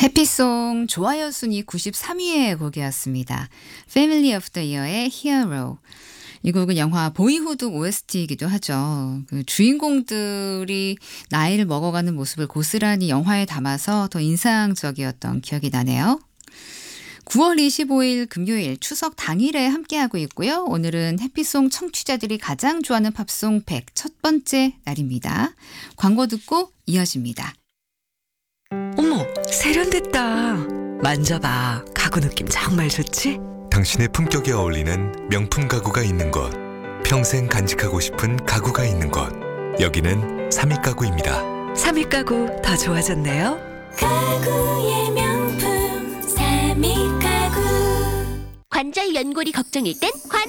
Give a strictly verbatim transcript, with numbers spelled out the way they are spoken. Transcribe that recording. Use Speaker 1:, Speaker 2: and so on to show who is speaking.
Speaker 1: 해피송 좋아요 순위 구십삼 위의 곡이었습니다. Family of the Year의 Hero. 이 곡은 영화 보이후드 오에스티이기도 하죠. 그 주인공들이 나이를 먹어가는 모습을 고스란히 영화에 담아서 더 인상적이었던 기억이 나네요. 구월 이십오일 금요일 추석 당일에 함께하고 있고요. 오늘은 해피송 청취자들이 가장 좋아하는 팝송 백 첫 번째 날입니다. 광고 듣고 이어집니다.
Speaker 2: 어머, 세련됐다. 만져봐. 가구 느낌 정말 좋지?
Speaker 3: 당신의 품격에 어울리는 명품 가구가 있는 곳, 평생 간직하고 싶은 가구가 있는 곳, 여기는 삼익 가구입니다.
Speaker 2: 삼익 가구 더 좋아졌네요.
Speaker 4: 가구의 명품 삼익 가구. 관절 연골이 걱정일 땐 관